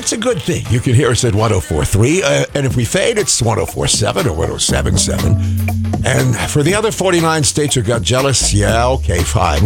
it's a good thing. You can hear us at 104.3. And if we fade, it's 104.7 or 107.7. And for the other 49 states who got jealous, yeah, okay, fine.